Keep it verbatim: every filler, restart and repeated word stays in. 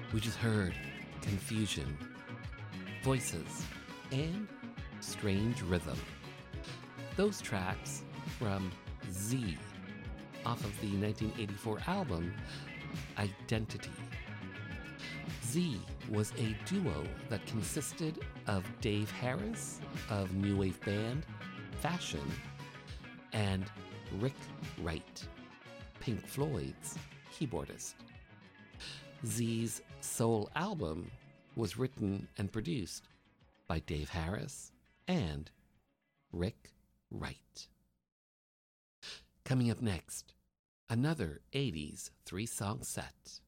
We just heard Confusion, Voices, and Strange Rhythm. Those tracks from Z, off of the nineteen eighty-four album Identity. Z was a duo that consisted of Dave Harris of new wave band Fashion and Rick Wright, Pink Floyd's keyboardist. Z's sole album was written and produced by Dave Harris and Rick Wright. Coming up next, another eighties three-song set.